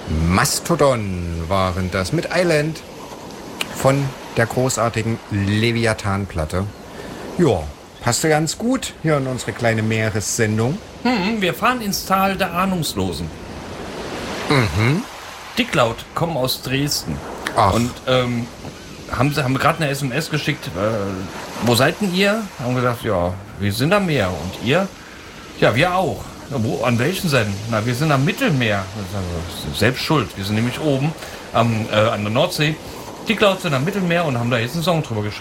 Mastodon waren das mit Island von der großartigen Leviathan-Platte. Ja, passte ganz gut hier in unsere kleine Meeressendung. Wir fahren ins Tal der Ahnungslosen. Dicklaut kommen aus Dresden. Ach. Und haben wir gerade eine SMS geschickt. Wo seid denn ihr? Haben wir gesagt, ja, wir sind am Meer. Und ihr? Ja, wir auch. Ja, an welchen Seiten? Na, wir sind am Mittelmeer. Selbst schuld. Wir sind nämlich oben an der Nordsee. Dicklaut sind am Mittelmeer und haben da jetzt einen Song drüber geschrieben.